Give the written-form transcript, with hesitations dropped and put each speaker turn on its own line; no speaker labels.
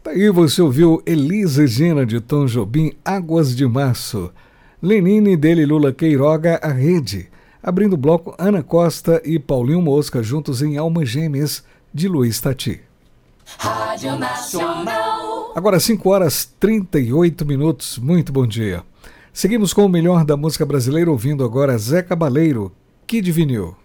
Aí você ouviu Elis Regina de Tom Jobim, Águas de Março. Lenine, dele Lula Queiroga, A Rede. Abrindo o bloco, Ana Costa e Paulinho Mosca juntos em Almas Gêmeas, de Luiz Tati.
Rádio Nacional.
Agora 5h38, muito bom dia. Seguimos com o melhor da música brasileira, ouvindo agora Zé Cabaleiro, Kid Vinil.